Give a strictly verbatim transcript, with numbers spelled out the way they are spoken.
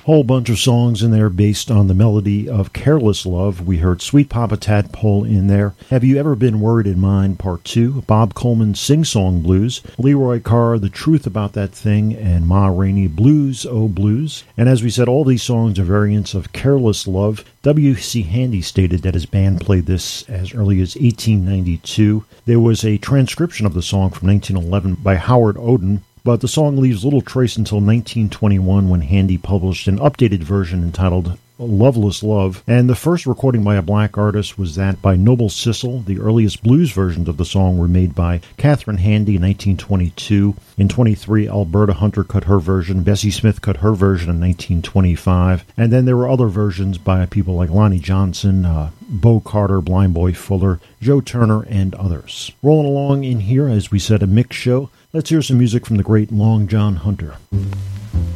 Whole bunch of songs in there based on the melody of Careless Love. We heard Sweet Papa Tadpole in there. Have You Ever Been Worried in Mine, Part two. Bob Coleman, Sing Song Blues. Leroy Carr, The Truth About That Thing. And Ma Rainey, Blues, Oh Blues. And as we said, all these songs are variants of Careless Love. W C Handy stated that his band played this as early as eighteen ninety-two. There was a transcription of the song from nineteen eleven by Howard Oden, but the song leaves little trace until nineteen twenty-one when Handy published an updated version entitled Loveless Love, and the first recording by a black artist was that by Noble Sissle. The earliest blues versions of the song were made by Catherine Handy in nineteen twenty-two. In twenty-three, Alberta Hunter cut her version, Bessie Smith cut her version in nineteen twenty-five, and then there were other versions by people like Lonnie Johnson, uh, Bo Carter, Blind Boy Fuller, Joe Turner, and others. Rolling along in here, as we said, a mix show. Let's hear some music from the great Long John Hunter.